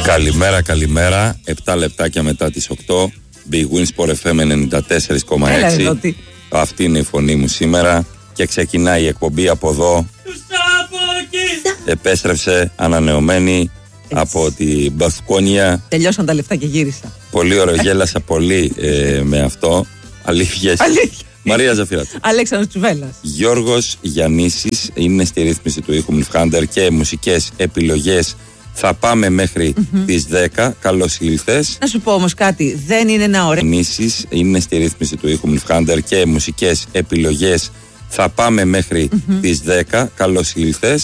Καλημέρα, καλημέρα. 7 λεπτάκια μετά τις 8. Big Win Sport FM 94,6. Αυτή είναι η φωνή μου σήμερα. Και ξεκινάει η εκπομπή από εδώ. Επέστρεψε ανανεωμένη από την Μπασκόνια. Τελειώσαν τα λεφτά και γύρισα. Πολύ ωραίο, γέλασα πολύ με αυτό. Αλήθειες. Μαρία Ζαφυράτη. Αλέξανδρος Τσουβέλλας. Γιώργος Γιαννήσης είναι στη ρύθμιση του ήχου Μιλφχάντερ και μουσικές επιλογές. Θα πάμε μέχρι τις 10. Καλώς ήλθες. Να σου πω όμως κάτι, δεν είναι ένα ωραίο. Γιαννήσης είναι στη ρύθμιση του ήχου Μιλφχάντερ και μουσικές επιλογές. Θα πάμε μέχρι τις 10. Καλώς ήλθες.